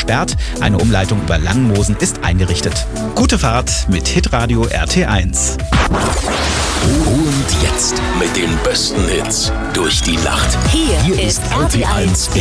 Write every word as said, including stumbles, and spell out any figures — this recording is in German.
gesperrt. Eine Umleitung über Langmosen ist eingerichtet. Gute Fahrt mit Hitradio R T eins. Und jetzt mit den besten Hits durch die Nacht. Hier, Hier ist ist R T eins